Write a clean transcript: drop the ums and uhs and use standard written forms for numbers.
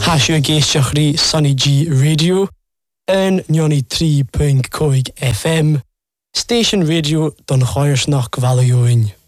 Hasio géisteachrí Sunny G Radio en 93.5 FM Station Radio don Choirsnach Gvalioin.